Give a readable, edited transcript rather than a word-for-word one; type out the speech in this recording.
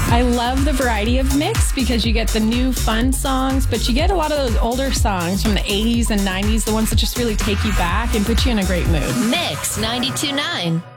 I love the variety of mix because you get the new fun songs, but you get a lot of those older songs from the 80s and 90s, the ones that just really take you back and put you in a great mood. Mix 92.9.